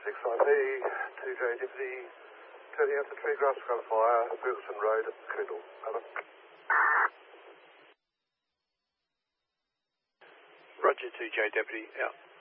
65P, 2J Deputy, turning out the tree grass, got a fire, Ferguson Road, Coodle. Over. Roger, 2J Deputy, out.